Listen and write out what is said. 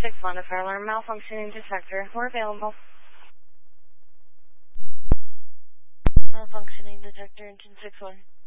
6-1 to fire alarm malfunctioning detector. We're available. Malfunctioning detector, engine 6-1.